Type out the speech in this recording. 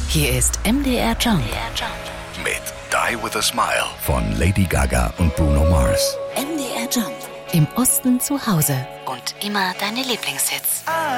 Hier ist MDR Jump. Mit Die With A Smile von Lady Gaga und Bruno Mars. MDR Jump. Im Osten zu Hause. Und immer deine Lieblingshits.